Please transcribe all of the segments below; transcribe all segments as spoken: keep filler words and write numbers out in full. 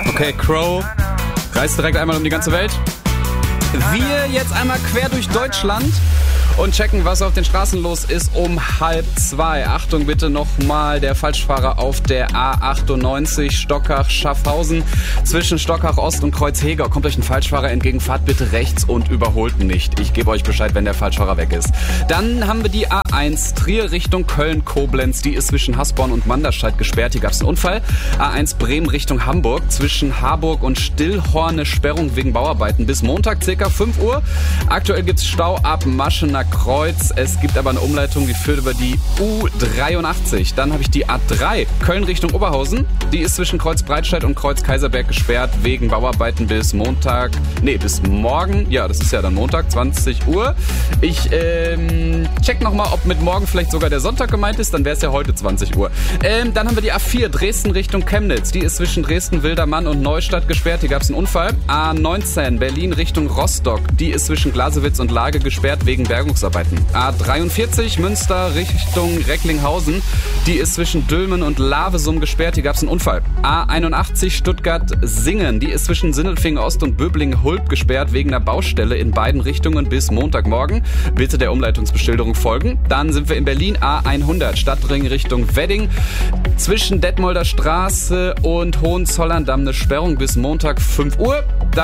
Okay, Crow reist direkt einmal um die ganze Welt. Wir jetzt einmal quer durch Deutschland und checken, was auf den Straßen los ist um halb zwei. Achtung bitte nochmal, der Falschfahrer auf der A achtundneunzig Stockach-Schaffhausen zwischen Stockach Ost und Kreuzheger. Kommt euch ein Falschfahrer entgegen, fahrt bitte rechts und überholt nicht. Ich gebe euch Bescheid, wenn der Falschfahrer weg ist. Dann haben wir die A eins Trier Richtung Köln-Koblenz. Die ist zwischen Hasborn und Manderscheid gesperrt. Hier gab es einen Unfall. A eins Bremen Richtung Hamburg. Zwischen Harburg und Stillhorn eine Sperrung wegen Bauarbeiten bis Montag, circa fünf Uhr. Aktuell gibt es Stau ab Maschener Kreuz. Es gibt aber eine Umleitung, die führt über die U dreiundachtzig. Dann habe ich die A drei Köln Richtung Oberhausen. Die ist zwischen Kreuz Breitscheid und Kreuz Kaiserberg gesperrt wegen Bauarbeiten bis Montag, nee, bis morgen. Ja, das ist ja dann Montag, zwanzig Uhr. Ich ähm, check nochmal, ob mit morgen vielleicht sogar der Sonntag gemeint ist. Dann wäre es ja heute zwanzig Uhr. Ähm, dann haben wir die A vier Dresden Richtung Chemnitz. Die ist zwischen Dresden, Wildermann und Neustadt gesperrt. Hier gab es einen Unfall. A neunzehn Berlin Richtung Rostock. Die ist zwischen Glasewitz und Lage gesperrt wegen Bergungsarbeiten. A dreiundvierzig Münster Richtung Recklinghausen. Die ist zwischen Dülmen und Lavesum gesperrt. Hier gab es einen Unfall. A einundachtzig Stuttgart-Singen. Die ist zwischen Sindelfingen Ost und Böblingen-Hulp gesperrt wegen einer Baustelle in beiden Richtungen bis Montagmorgen. Bitte der Umleitungsbeschilderung folgen. Dann sind wir in Berlin. A hundert Stadtring Richtung Wedding. Zwischen Detmolder Straße und Hohenzollern-Damm eine Sperrung bis Montag fünf Uhr.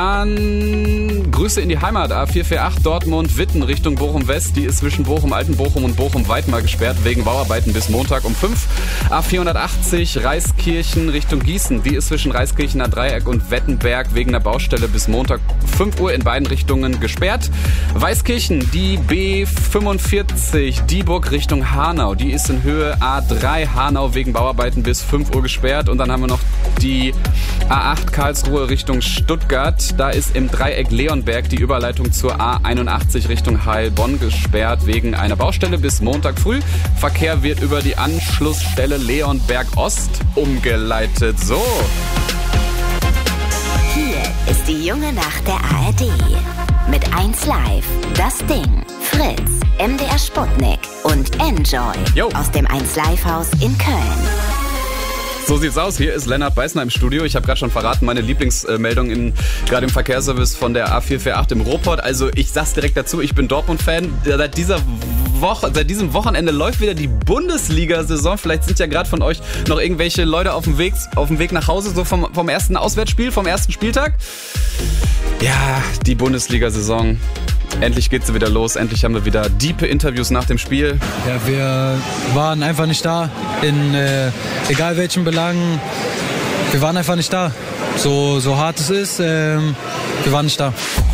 Dann Grüße in die Heimat. A vier vier acht Dortmund-Witten Richtung Bochum-West. Die ist zwischen Bochum-Altenbochum und Bochum-Weidmar gesperrt wegen Bauarbeiten bis Montag um fünf. A vierhundertachtzig Reiskirchen Richtung Gießen. Die ist zwischen Reiskirchener Dreieck und Wettenberg wegen einer Baustelle bis Montag fünf Uhr in beiden Richtungen gesperrt. Weißkirchen, die B fünfundvierzig Dieburg Richtung Hanau. Die ist in Höhe A drei Hanau wegen Bauarbeiten bis fünf Uhr gesperrt. Und dann haben wir noch die A acht Karlsruhe Richtung Stuttgart. Da ist im Dreieck Leonberg die Überleitung zur A einundachtzig Richtung Heilbronn gesperrt wegen einer Baustelle bis Montag früh. Verkehr wird über die Anschlussstelle Leonberg Ost umgeleitet. So. Hier ist die junge Nacht der A R D. Mit eins Live, Das Ding, Fritz, M D R Sputnik und Enjoy Yo. Aus dem eins Live Haus in Köln. So sieht's aus. Hier ist Lennart Beißner im Studio. Ich habe gerade schon verraten, meine Lieblingsmeldung in gerade im Verkehrsservice von der A vier vier acht im Ruhrpott. Also ich sag's direkt dazu, ich bin Dortmund-Fan. Seit dieser Woche, seit diesem Wochenende läuft wieder die Bundesliga-Saison. Vielleicht sind ja gerade von euch noch irgendwelche Leute auf dem Weg, auf dem Weg nach Hause, so vom, vom ersten Auswärtsspiel, vom ersten Spieltag. Ja, die Bundesliga-Saison. Endlich geht sie wieder los. Endlich haben wir wieder diepe Interviews nach dem Spiel. Ja, wir waren einfach nicht da. In äh, egal welchen Belangen. Wir waren einfach nicht da. So, so hart es ist, ähm, wir waren nicht da.